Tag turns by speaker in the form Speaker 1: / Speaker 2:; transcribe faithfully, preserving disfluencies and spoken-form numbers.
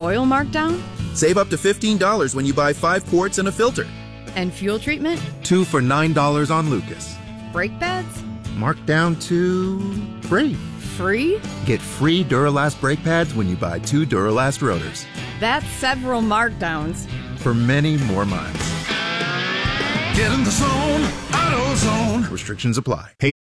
Speaker 1: oil markdown?
Speaker 2: Save up to fifteen dollars when you buy five quarts and a filter.
Speaker 1: And fuel treatment?
Speaker 3: Two for nine dollars on Lucas.
Speaker 1: Brake pads?
Speaker 3: Marked down to free.
Speaker 1: Free?
Speaker 3: Get free Duralast brake pads when you buy two Duralast rotors.
Speaker 1: That's several markdowns.
Speaker 3: For many more miles.
Speaker 4: Get in the zone, AutoZone.
Speaker 3: Restrictions apply. Hey.